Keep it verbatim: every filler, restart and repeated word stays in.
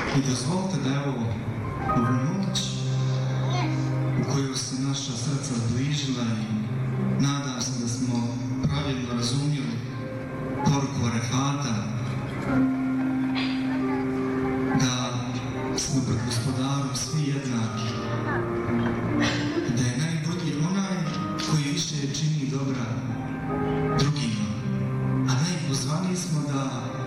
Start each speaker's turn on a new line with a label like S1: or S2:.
S1: I dozvolite da evo ovu noć u kojoj su naša srca zbližila i nadam se da smo pravilno razumjeli poruku Arefata,